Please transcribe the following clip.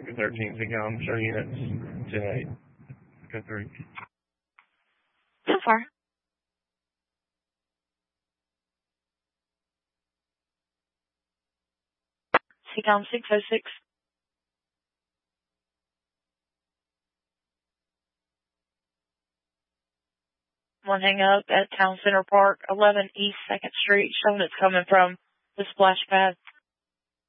Victor 13, Seacom, show units 10-8. Go 3. So far. Seacom 606. One hang up at Town Center Park, 11 East 2nd Street, showing it's coming from the splash pad.